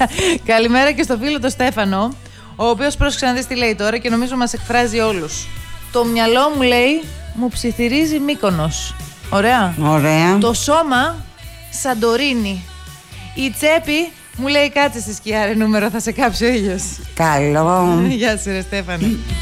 Καλημέρα και στο φίλο το Στέφανο, ο οποίος πρόσεξε να δεις τι λέει τώρα και νομίζω μας εκφράζει όλους. Το μυαλό μου, λέει, μου ψιθυρίζει Μύκονος. Ωραία. Ωραία. Το σώμα Σαντορίνη. Η τσέπη μου λέει κάτσε στη σκιά ρε νούμερο, θα σε κάψει ο ήλιος. Καλό. Γεια σου ρε Στέφανε.